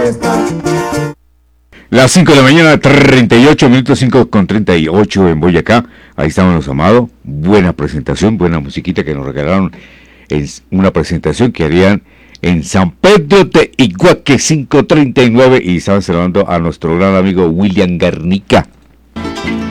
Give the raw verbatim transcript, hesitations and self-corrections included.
Las cinco de la mañana, treinta y ocho minutos, cinco con treinta y ocho en Boyacá. Ahí estaban los amados. Buena presentación, buena musiquita que nos regalaron. Es una presentación que harían en San Pedro de Iguaque quinientos treinta y nueve. Y estaban saludando a nuestro gran amigo William Garnica.